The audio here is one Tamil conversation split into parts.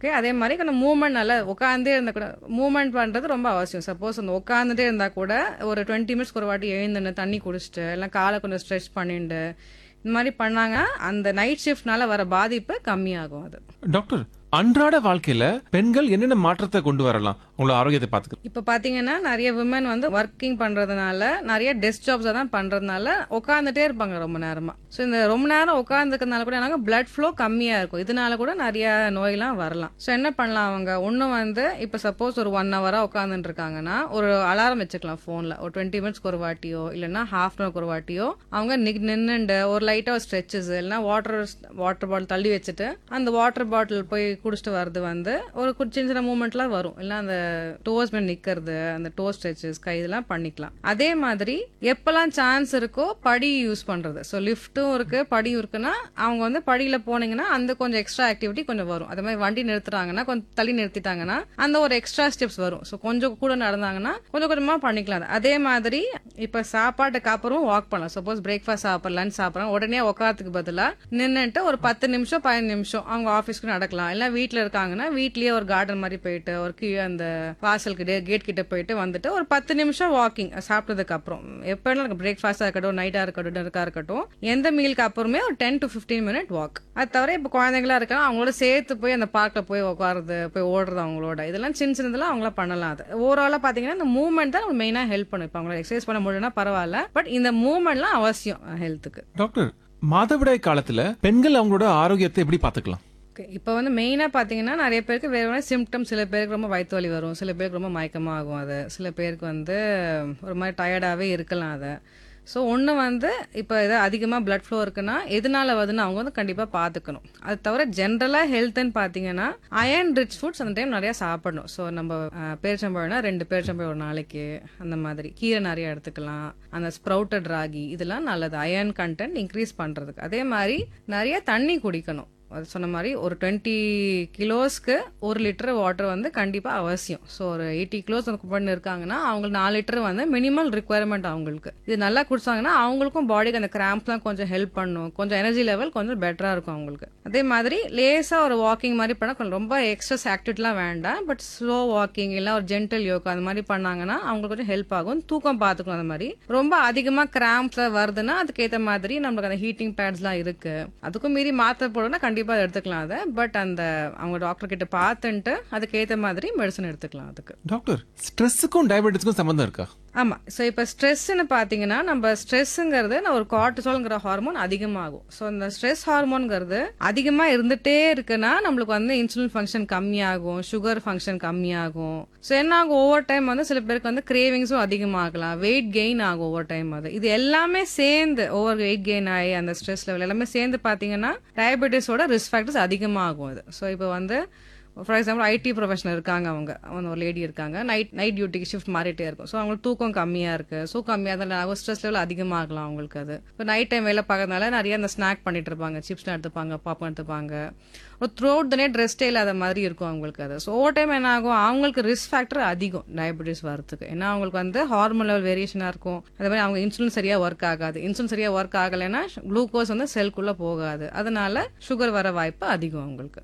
ஓகே. அதே மாதிரி கொஞ்சம் மூவ்மெண்ட் நல்லா உட்காந்தே இருந்தால் கூட மூவ்மெண்ட் பண்ணுறது ரொம்ப அவசியம். சப்போஸ் அந்த உட்காந்துட்டே இருந்தால் கூட ஒரு 20 மினிட்ஸ்க்கு ஒரு வாட்டி எழுந்துன்னு தண்ணி குடிச்சிட்டு இல்லை காலை கொஞ்சம் ஸ்ட்ரெச் பண்ணிட்டு இந்த மாதிரி பண்ணாங்க அந்த நைட் ஷிஃப்ட்னால வர பாதிப்பு கம்மியாகும். அது டாக்டர், அன்றாட வாழ்க்கையில பெண்கள் என்னென்ன மாற்றத்தை கொண்டு வரலாம் உங்களோட ஆரோக்கியத்தை பார்த்துக்க? இப்போ பார்த்தீங்கன்னா நிறைய விமன் வந்து ஒர்க்கிங் பண்ணுறதுனால நிறைய டெஸ்க் ஜாப்ஸை தான் பண்ணுறதுனால உட்காந்துட்டே இருப்பாங்க ரொம்ப நேரமாக. ஸோ இந்த ரொம்ப நேரம் உட்காந்துக்கிறதுனால கூட என்ன பிளட் ஃப்ளோ கம்மியாக இருக்கும். இதனால கூட நிறைய நோயெல்லாம் வரலாம். ஸோ என்ன பண்ணலாம் அவங்க ஒன்று வந்து இப்போ சப்போஸ் ஒரு 1 ஹவராக உட்காந்துட்டு இருக்காங்கன்னா ஒரு அலாரம் வச்சுக்கலாம் ஃபோனில். ஒரு 20 மினிட்ஸ்க்கு ஒரு வாட்டியோ இல்லைன்னா ஹாஃப் அன் ஹவருக்கு ஒரு வாட்டியோ அவங்க நின்றுண்டு ஒரு லைட்டாக ஸ்ட்ரெச்சஸ் இல்லைன்னா வாட்டர் பாட்டில் தள்ளி வச்சுட்டு அந்த வாட்டர் பாட்டில் போய் குடிச்சிட்டு வர்றது வந்து ஒரு சின்ன சின்ன மூவ்மெண்ட்லாம் வரும். இல்லை அந்த டோஸ் மேல நிக்கிறது அந்த டோ ஸ்ட்ரெச்சஸ் கை இதெல்லாம் பண்ணிக்கலாம். அதே மாதிரி எப்பெல்லாம் சான்ஸ் இருக்கோ படி யூஸ் பண்றது. ஸோ லிஃப்ட்டும் இருக்கு படியும் இருக்குன்னா அவங்க வந்து படியில போனீங்கன்னா அந்த கொஞ்சம் எக்ஸ்ட்ரா ஆக்டிவிட்டி கொஞ்சம் வரும். அதே மாதிரி வண்டி நிறுத்துறாங்கன்னா கொஞ்சம் தள்ளி நிறுத்திட்டாங்கன்னா அந்த ஒரு எக்ஸ்ட்ரா ஸ்டெப்ஸ் வரும். ஸோ கொஞ்சம் கூட நடந்தாங்கன்னா கொஞ்சம் கொஞ்சமா பண்ணிக்கலாம். அதே மாதிரி இப்ப சாப்பாட்டுக்கு அப்புறம் வாக் பண்ணலாம். சப்போஸ் பிரேக்ஃபாஸ்ட் சாப்பிடலாம் லஞ்ச் சாப்பிடலாம் உடனே உட்காரத்துக்கு பதிலா நின்னுட்டு ஒரு 10 நிமிஷம் 15 நிமிஷம் அவங்க ஆஃபீஸ்க்கு நடக்கலாம். இல்ல வீட்டுல இருக்காங்கன்னா வீட்லயே ஒரு கார்டன் மாதிரி போயிட்டு ஒரு கீழே அந்த வாசலுக்கு கேட் கிட்ட போயிட்டு வந்துட்டு ஒரு 10 நிமிஷம் வாக்கிங் சாப்பிட்டதுக்கு அப்புறம் எப்ப பிரேக்ஃபாஸ்டா இருக்கட்டும் நைட்டா இருக்கட்டும் டின்னருக்கா இருக்கட்டும் எந்த மீலுக்கு அப்புறமே ஒரு 10 to 15 மினிட் வாக். அது தவிர இப்ப குழந்தைங்களா இருக்கா அவங்களோட சேர்த்து போய் அந்த பார்க்ல போய் உட்காருது போய் ஓடுறது அவங்களோட இதெல்லாம் சின்ன சின்னதெல்லாம் அவங்கள பண்ணலாம். அது ஓவராலா பாத்தீங்கன்னா இந்த மூவ்மெண்ட் தான் மெயினா ஹெல்ப் பண்ணும். இப்ப அவங்கள எக்ஸசைஸ் பண்ண முடியும்னா பரவாயில்ல, பட் இந்த மூவ்மெண்ட்லாம் அவசியம் ஹெல்த்துக்கு. டாக்டர், மாதவிடாய் காலத்துல பெண்கள் அவங்களோட ஆரோக்கியத்தை எப்படி பாத்துக்கலாம்? இப்போ வந்து மெயினாக பார்த்தீங்கன்னா நிறைய பேருக்கு வேறு சிம்டம். சில பேருக்கு ரொம்ப வயிற்று வலி வரும், சில பேருக்கு ரொம்ப மயக்கமாக ஆகும். அது சில பேருக்கு வந்து ஒரு மாதிரி டயர்டாகவே இருக்கலாம். அதை ஸோ ஒன்று வந்து இப்போ எதாவது அதிகமாக பிளட் ஃப்ளோ இருக்குன்னா எதனால வருதுன்னு அவங்க வந்து கண்டிப்பாக பார்த்துக்கணும். அது தவிர ஜென்ரலாக ஹெல்த்துன்னு பார்த்தீங்கன்னா அயர்ன் ரிச் ஃபுட்ஸ் அந்த டைம் நிறையா சாப்பிடணும். ஸோ நம்ம பேரிச்சம்பழம்னா 2 பேரிச்சம்பழம் ஒரு நாளைக்கு அந்த மாதிரி கீரை நிறைய எடுத்துக்கலாம். அந்த ஸ்ப்ரவுட்டட் ராகி இதெல்லாம் நல்லது அயர்ன் கண்டென்ட் இன்க்ரீஸ் பண்ணுறதுக்கு. அதே மாதிரி நிறைய தண்ணி குடிக்கணும். அது சொன்ன மாதிரி ஒரு 20 கிலோஸ்க்கு 1 லிட்டர் வாட்டர் வந்து கண்டிப்பா அவசியம். ஸோ ஒரு 80 கிலோஸ் பண்ணி இருக்காங்கன்னா அவங்களுக்கு 4 லிட்டர் வந்து மினிமல் ரிக்குவயர்மெண்ட் அவங்களுக்கு. இது நல்லா குடிச்சாங்கன்னா அவங்களுக்கும் பாடிக்கு அந்த கிராம்ப்லாம் கொஞ்சம் ஹெல்ப் பண்ணும். கொஞ்சம் எனர்ஜி லெவல் கொஞ்சம் பெட்டரா இருக்கும் அவங்களுக்கு. அதே மாதிரி லேசா ஒரு வாக்கிங் மாதிரி பண்ணா கொஞ்சம் ரொம்ப எக்ஸ்ட்ரா ஆக்டிவிட்டிலாம் வேண்டாம். பட் ஸ்லோ வாக்கிங் இல்லை ஒரு ஜென்டல் யோகா அந்த மாதிரி பண்ணாங்கன்னா அவங்களுக்கு கொஞ்சம் ஹெல்ப் ஆகும். தூக்கம் பார்த்துக்கணும். அந்த மாதிரி ரொம்ப அதிகமா கிராம்ப்ஸ் வருதுன்னா அதுக்கேற்ற மாதிரி நம்மளுக்கு அந்த ஹீட்டிங் பேட்ஸ்லாம் இருக்கு. அதுக்கும் மீறி மாத்திரை போடணும்னா கண்டிப்பா எடுத்துக்கலாம் அதை. பட் அந்த அவங்க டாக்டர் கிட்ட பார்த்துட்டு அதுக்கேற்ற மாதிரி மெடிசன் எடுத்துக்கலாம். அதுக்கு டாக்டர், ஸ்ட்ரெஸ்ஸுக்கும் டயபெட்டிஸ்க்கும் சம்பந்தம் இருக்கா? ஆமா. ஸோ இப்போ ஸ்ட்ரெஸ்ன்னு பார்த்தீங்கன்னா நம்ம ஸ்ட்ரெஸ்ஸுங்கிறது ஒரு கார்டிசால்ங்கிற ஹார்மோன் அதிகமாகும். ஸோ இந்த ஸ்ட்ரெஸ் ஹார்மோன்ங்கிறது அதிகமாக இருந்துட்டே இருக்குன்னா நம்மளுக்கு வந்து இன்சுலின் ஃபங்க்ஷன் கம்மியாகும், சுகர் ஃபங்க்ஷன் கம்மியாகும். ஸோ என்ன ஆகும் ஓவர் டைம் வந்து சில பேருக்கு வந்து கிரேவிங்ஸும் அதிகமாகலாம், வெயிட் கெயின் ஆகும் ஓவர் டைம். அது இது எல்லாமே சேர்ந்து ஓவர் வெயிட் கெயின் ஆகி அந்த ஸ்ட்ரெஸ் லெவல் எல்லாமே சேர்ந்து பார்த்தீங்கன்னா டயபெட்டிஸோட ரிஸ்க் ஃபேக்டர்ஸ் அதிகமாகும். அது ஸோ இப்போ வந்து ஃபார் எக்ஸாம்பிள் ஐடி ப்ரொஃபஷனல் இருக்காங்க, அவங்க ஒரு லேடி இருக்காங்க, நைட் டியூட்டிக்கு ஷிஃப்ட் மாறிட்டே இருக்கும். ஸோ அவங்களுக்கு தூக்கம் கம்மியாக இருக்கு. ஸோ கம்மியாக இருந்தாலும் ஸ்ட்ரெஸ் லெவல் அதிகமாகலாம் அவங்களுக்கு. அது இப்போ நைட் டைம் வேலை பார்க்கறதுனால நிறைய அந்த ஸ்நாக் பண்ணிட்டு இருப்பாங்க, சிப்ஸ்லாம் எடுத்துப்பாங்க, பாப்கார்ன் எடுத்துப்பாங்க. ஒரு த்ரூ அவுட் த நைட் ரெஸ்டே இல்லாத மாதிரி இருக்கும் அவங்களுக்கு. அது ஸோ ஓவர் டைம் என்ன ஆகும் அவங்களுக்கு ரிஸ்க் ஃபேக்டர் அதிகம் டயபெட்டிஸ் வரதுக்கு. ஏன்னா அவங்களுக்கு வந்து ஹார்மோன் லெவல் வேரியேஷனாக இருக்கும். அதே மாதிரி அவங்க இன்சுலின் சரியா ஒர்க் ஆகாது. இன்சுலின் சரியா ஒர்க் ஆகலைன்னா குளுக்கோஸ் வந்து செல்குள்ள போகாது. அதனால சுகர் வர வாய்ப்பு அதிகம் அவங்களுக்கு.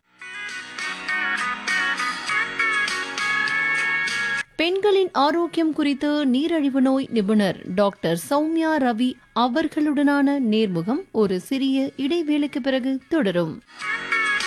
பெண்களின் ஆரோக்கியம் குறித்து நீரிழிவு நோய் நிபுணர் டாக்டர் சௌமியா ரவி அவர்களுடனான நேர்முகம் ஒரு சிறிய இடைவேளைக்கு பிறகு தொடரும்.